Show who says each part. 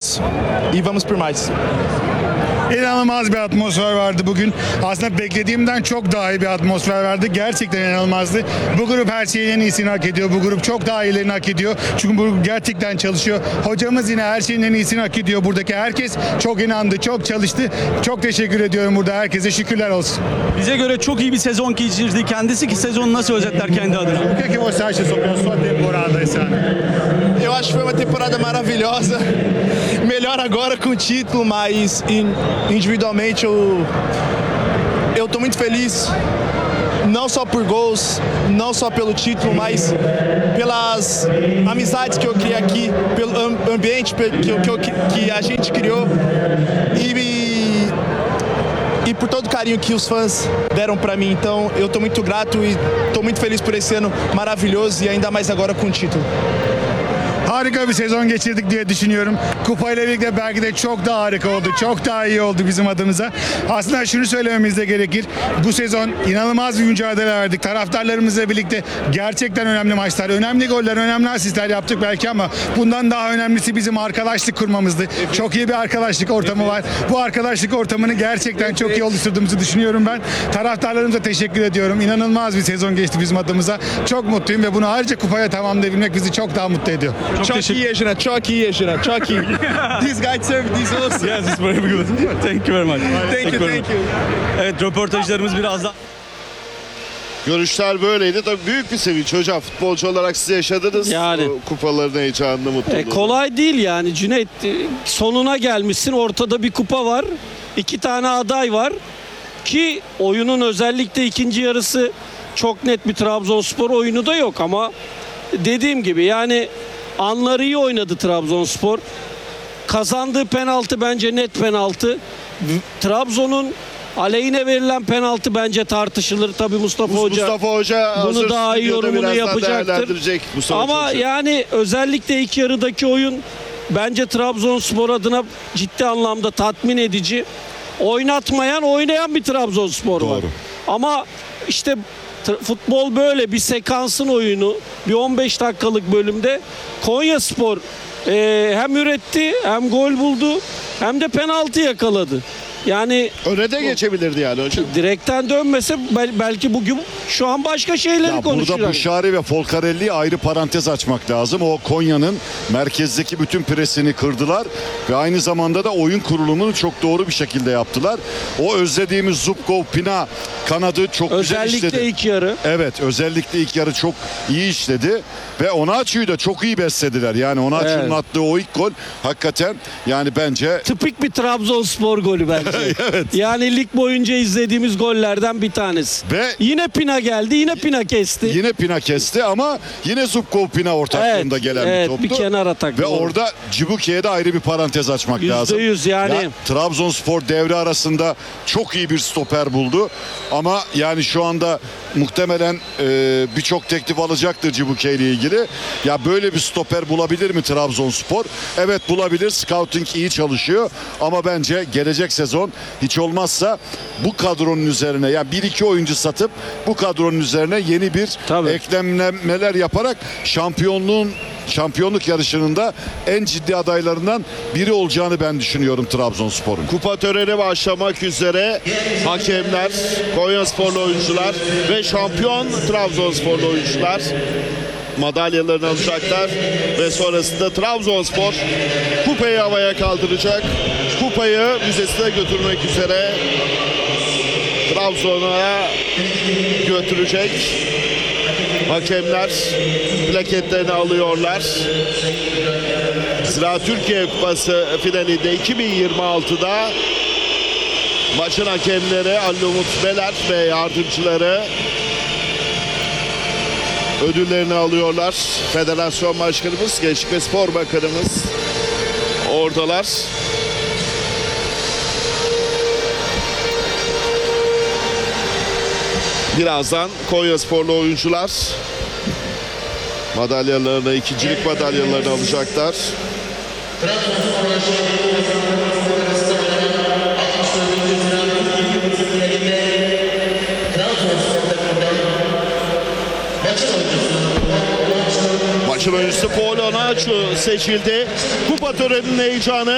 Speaker 1: juntos e vamos por mais.
Speaker 2: İnanılmaz bir atmosfer vardı bugün. Aslında beklediğimden çok daha iyi bir atmosfer vardı. Gerçekten inanılmazdı. Bu grup her şeyin en iyisini hak ediyor. Bu grup çok daha iyilerini hak ediyor. Çünkü bu grup gerçekten çalışıyor. Hocamız yine her şeyin en iyisini hak ediyor. Buradaki herkes çok inandı, çok çalıştı. Çok teşekkür ediyorum burada herkese. Şükürler olsun.
Speaker 3: Bize göre çok iyi bir sezon geçirdi. Kendisi ki sezonu nasıl özetler kendi adına?
Speaker 2: O que você acha sobre a sua temporada esse ano?
Speaker 1: Eu acho que foi uma temporada maravilhosa. Melhor agora com o título, mas individualmente eu tô muito feliz. Não só por gols, não só pelo título, mas pelas amizades que eu criei aqui, pelo ambiente que a gente criou e por todo o carinho que os fãs deram pra mim. Então eu tô muito grato e tô muito feliz por esse ano maravilhoso e ainda mais agora com o título.
Speaker 2: Harika bir sezon geçirdik diye düşünüyorum. Kupayla birlikte belki de çok daha harika oldu. Çok daha iyi oldu bizim adımıza. Aslında şunu söylememiz de gerekir. Bu sezon inanılmaz bir mücadele verdik. Taraftarlarımızla birlikte gerçekten önemli maçlar, önemli goller, önemli asistler yaptık belki ama bundan daha önemlisi bizim arkadaşlık kurmamızdı. Çok iyi bir arkadaşlık ortamı var. Bu arkadaşlık ortamını gerçekten çok iyi oluşturduğumuzu düşünüyorum ben. Taraftarlarımıza teşekkür ediyorum. İnanılmaz bir sezon geçti bizim adımıza. Çok mutluyum ve bunu ayrıca kupaya tamamlayabilmek bizi çok daha mutlu ediyor.
Speaker 1: Çok iyi yaşına, çok iyi yaşına, çok iyi. These guys serve these also.
Speaker 3: Yes, it's very good. Thank you very much.
Speaker 1: Thank you.
Speaker 3: Evet, röportajlarımız biraz daha...
Speaker 4: Görüşler böyleydi. Tabii büyük bir sevinç hocam. Futbolcu olarak siz yaşadınız.
Speaker 5: Yani.
Speaker 4: O kupaların heyecanını, mutluluğunu.
Speaker 5: Kolay değil yani Cüneyt. Sonuna gelmişsin. Ortada bir kupa var. 2 tane aday var. Ki oyunun özellikle ikinci yarısı çok net bir Trabzonspor oyunu da yok ama dediğim gibi yani anları iyi oynadı Trabzonspor. Kazandığı penaltı bence net penaltı. Trabzon'un aleyhine verilen penaltı bence tartışılır. Tabii Mustafa Hoca
Speaker 4: hazır
Speaker 5: bunu daha iyi
Speaker 4: stüdyoda
Speaker 5: yorumunu
Speaker 4: birazdan
Speaker 5: yapacaktır.
Speaker 4: değerlendirecek bu sonuç
Speaker 5: Ama
Speaker 4: için.
Speaker 5: yani özellikle ilk yarıdaki oyun bence Trabzonspor adına ciddi anlamda tatmin edici. Oynayan bir Trabzonspor var. Ama işte futbol böyle bir sekansın oyunu. Bir 15 dakikalık bölümde Konyaspor hem üretti, hem gol buldu, hem de penaltı yakaladı. Yani
Speaker 4: Öne de geçebilirdi yani hocam.
Speaker 5: direkten dönmese belki bugün şu an başka şeyleri
Speaker 6: Ya
Speaker 5: konuşacak.
Speaker 6: burada Buşari ve Folcarelli'yi ayrı parantez açmak lazım. O Konya'nın merkezdeki bütün presini kırdılar ve aynı zamanda da oyun kurulumunu çok doğru bir şekilde yaptılar. O özlediğimiz Zubkov, Pina kanadı çok güzel işledi.
Speaker 5: Özellikle ilk yarı.
Speaker 6: Evet, özellikle ilk yarı çok iyi işledi ve Onaçu'yu da çok iyi beslediler. Yani Onaçu'nun
Speaker 5: Evet.
Speaker 6: attığı o ilk gol hakikaten yani bence
Speaker 5: Tipik bir Trabzonspor golü bence.
Speaker 6: Evet.
Speaker 5: Yani lig boyunca izlediğimiz gollerden bir tanesi.
Speaker 6: Ve
Speaker 5: Yine Pina geldi, yine Pina kesti.
Speaker 6: yine Pina kesti ama yine Zubkov Pina ortaklığında gelen bir toptu.
Speaker 5: bir kenar atak.
Speaker 6: Ve
Speaker 5: doğru.
Speaker 6: orada Cibuke'ye de ayrı bir parantez açmak lazım.
Speaker 5: %100 yani.
Speaker 6: Ya, Trabzonspor devre arasında çok iyi bir stoper buldu. Ama yani şu anda muhtemelen birçok teklif alacaktır Cibuke ile ilgili. Ya böyle bir stoper bulabilir mi Trabzonspor? Evet bulabilir. Scouting iyi çalışıyor. Ama bence gelecek sezon hiç olmazsa bu kadronun üzerine yani 1-2 oyuncu satıp bu kadronun üzerine yeni bir
Speaker 5: Tabii.
Speaker 6: eklemlemeler yaparak şampiyonluk yarışının da en ciddi adaylarından biri olacağını ben düşünüyorum Trabzonspor'un.
Speaker 4: Kupa töreni başlamak üzere. Hakemler, Konyasporlu oyuncular ve şampiyon Trabzonsporlu oyuncular madalyalarını alacaklar ve sonrasında Trabzonspor kupayı havaya kaldıracak. Kupayı müzesine götürmek üzere Trabzon'a götürecek. Hakemler plaketlerini alıyorlar. Zira Türkiye Kupası finalinde 2026'da maçın hakemleri Ali Umut Beler ve yardımcıları ödüllerini alıyorlar. Federasyon Başkanımız, Gençlik ve Spor Bakanımız oradalar. Birazdan Konyasporlu oyuncular madalyalarını, ikincilik madalyalarını alacaklar. Maçın oyuncusu Paul Onaçu seçildi. Kupa töreninin heyecanı